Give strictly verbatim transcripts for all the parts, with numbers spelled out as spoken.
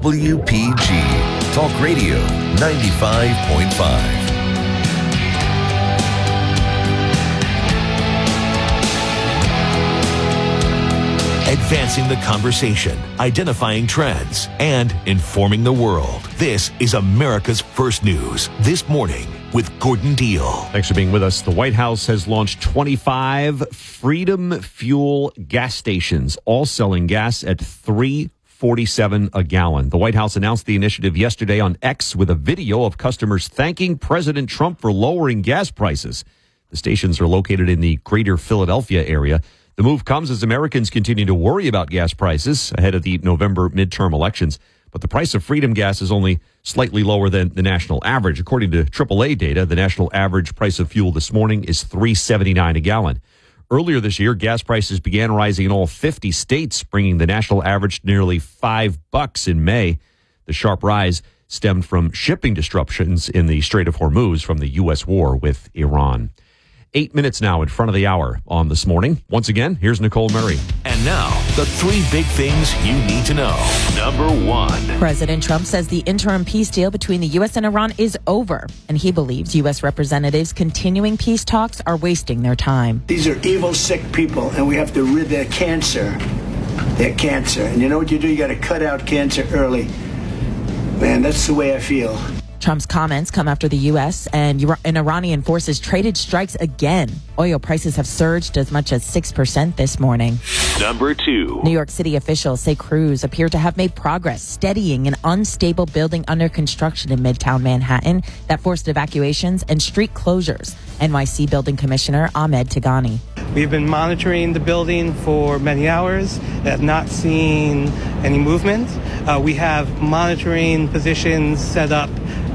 W P G, Talk Radio ninety-five point five. Advancing the conversation, identifying trends, and informing the world. This is America's First News This Morning with Gordon Deal. Thanks for being with us. The White House has launched twenty-five Freedom Fuel gas stations, all selling gas at three forty-seven a gallon. The White House announced the initiative yesterday on X with a video of customers thanking President Trump for lowering gas prices. The stations are located in the greater Philadelphia area. The move comes as Americans continue to worry about gas prices ahead of the November midterm elections. But the price of Freedom gas is only slightly lower than the national average. According to triple A data, the national average price of fuel this morning is three seventy-nine a gallon. Earlier this year, gas prices began rising in all fifty states, bringing the national average to nearly five bucks in May. The sharp rise stemmed from shipping disruptions in the Strait of Hormuz from the U S war with Iran. Eight minutes now in front of the hour on This Morning. Once again, here's Nicole Murray. And now, the three big things you need to know. Number one. President Trump says the interim peace deal between the U S and Iran is over, and he believes U S representatives continuing peace talks are wasting their time. These are evil, sick people, and we have to rid their cancer. Their cancer. And you know what you do? You got to cut out cancer early. Man, that's the way I feel. Trump's comments come after the U S and Iranian forces traded strikes again. Oil prices have surged as much as six percent this morning. Number two. New York City officials say crews appear to have made progress steadying an unstable building under construction in Midtown Manhattan that forced evacuations and street closures. N Y C Building Commissioner Ahmed Tigani. We've been monitoring the building for many hours, have not seen any movement. Uh, we have monitoring positions set up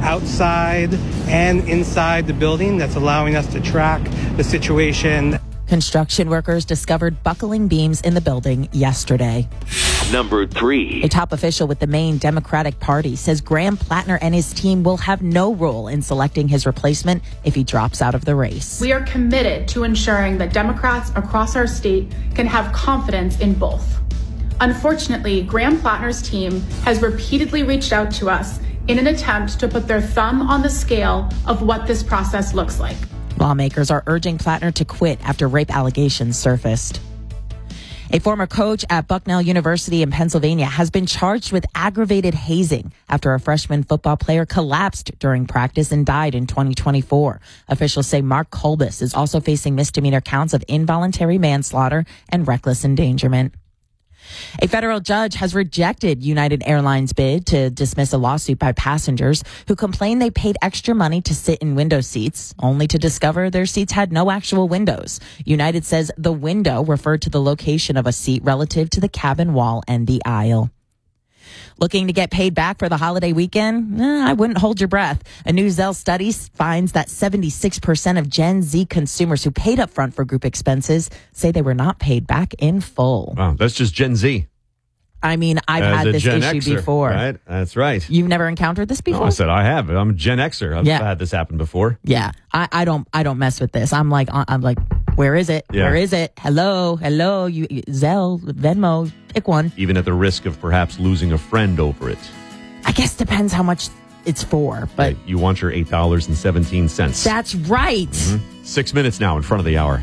outside and inside the building that's allowing us to track the situation. Construction workers discovered buckling beams in the building yesterday. Number three. A top official with the Maine Democratic Party says Graham Plattner and his team will have no role in selecting his replacement if he drops out of the race. We are committed to ensuring that Democrats across our state can have confidence in both. Unfortunately, Graham Plattner's team has repeatedly reached out to us in an attempt to put their thumb on the scale of what this process looks like. Lawmakers are urging Plattner to quit after rape allegations surfaced. A former coach at Bucknell University in Pennsylvania has been charged with aggravated hazing after a freshman football player collapsed during practice and died in twenty twenty-four. Officials say Mark Kolbus is also facing misdemeanor counts of involuntary manslaughter and reckless endangerment. A federal judge has rejected United Airlines' bid to dismiss a lawsuit by passengers who complained they paid extra money to sit in window seats, only to discover their seats had no actual windows. United says the window referred to the location of a seat relative to the cabin wall and the aisle. Looking to get paid back for the holiday weekend? Eh, I wouldn't hold your breath. A new Zelle study finds that seventy-six percent of Gen Z consumers who paid up front for group expenses say they were not paid back in full. Wow, that's just Gen Z. I mean, I've As had a this Gen issue Xer, before. Right? That's right. You've never encountered this before? No, I said I have. I'm a Gen Xer. I've Yeah. had this happen before. Yeah, I, I don't. I don't mess with this. I'm like, I'm like, where is it? Yeah. Where is it? Hello, hello. You, you Zelle, Venmo, pick one. Even at the risk of perhaps losing a friend over it. I guess depends how much it's for, but Right, you want your eight dollars and seventeen cents. that's right. Mm-hmm. Six minutes now in front of the hour.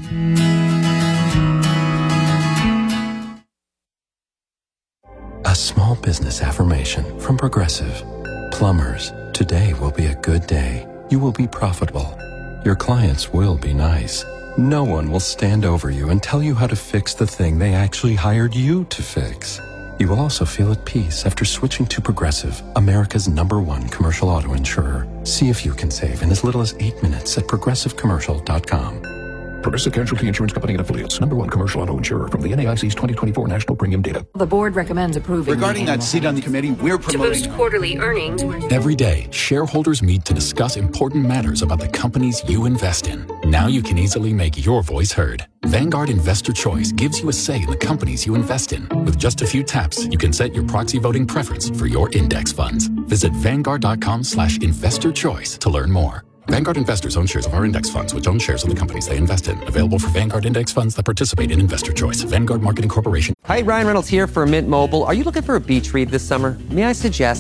A small business affirmation from Progressive. Plumbers, today will be a good day. You will be profitable. Your clients will be nice. No one will stand over you and tell you how to fix the thing they actually hired you to fix. You will also feel at peace after switching to Progressive, America's number one commercial auto insurer. See if you can save in as little as eight minutes at progressive commercial dot com. Progressive Casualty Insurance Company and Affiliates. Number one commercial auto insurer from the N A I C's twenty twenty-four National Premium Data. The board recommends approving. Regarding that seat on the committee, we're promoting... To boost quarterly earnings. Every day, shareholders meet to discuss important matters about the companies you invest in. Now you can easily make your voice heard. Vanguard Investor Choice gives you a say in the companies you invest in. With just a few taps, you can set your proxy voting preference for your index funds. Visit vanguard.com slash investor choice to learn more. Vanguard investors own shares of our index funds, which own shares of the companies they invest in. Available for Vanguard index funds that participate in Investor Choice. Vanguard Marketing Corporation. Hi, Ryan Reynolds here for Mint Mobile. Are you looking for a beach read this summer? May I suggest